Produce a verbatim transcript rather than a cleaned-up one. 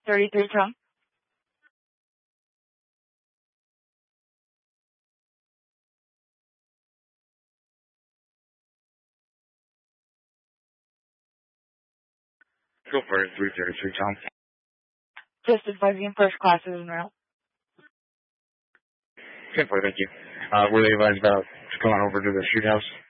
thirty-three Trump. Go for it, three thirty-three Tom. Just advising first class is en route. ten four, thank you. Uh, were they advised about to come on over to the shoot house?